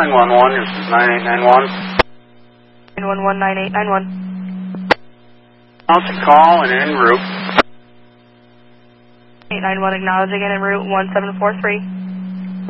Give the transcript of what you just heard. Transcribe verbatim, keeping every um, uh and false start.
nine one one, this is nine eight nine one. nine one one, nine eight nine one. Acknowledge the call and en route. eight nine one acknowledging and en route one seven four three.